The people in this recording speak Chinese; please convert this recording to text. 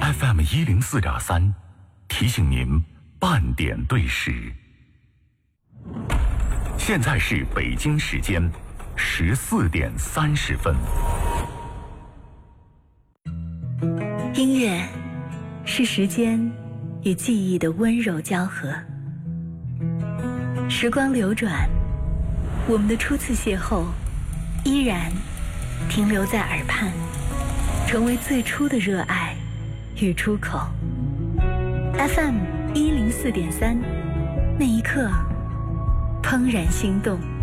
FM104.3，提醒您半点对时。现在是北京时间14点30分。 音乐是时间与记忆的温柔交合。时光流转，我们的初次邂逅依然停留在耳畔，成为最初的热爱与出口。FM104.3，那一刻怦然心动。